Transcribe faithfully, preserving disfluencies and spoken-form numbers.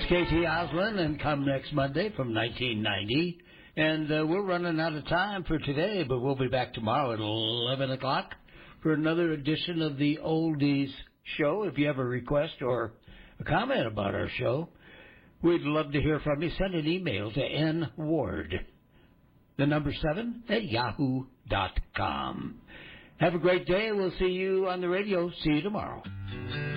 K T Osmond, and come next Monday from nineteen ninety. And uh, we're running out of time for today, but we'll be back tomorrow at eleven o'clock for another edition of the Oldies Show. If you have a request or a comment about our show, we'd love to hear from you. Send an email to N Ward, the number seven, at yahoo dot com. Have a great day. We'll see you on the radio. See you tomorrow.